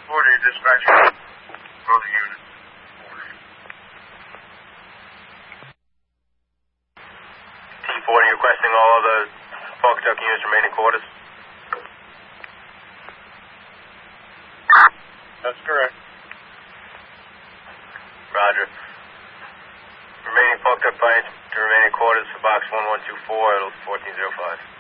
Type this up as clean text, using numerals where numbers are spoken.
140, dispatcher. Both units. T40 requesting all other Pawcatuck units remaining quarters. That's correct. Roger. Remaining Pawcatuck units to remaining quarters for box 1124 at 1405.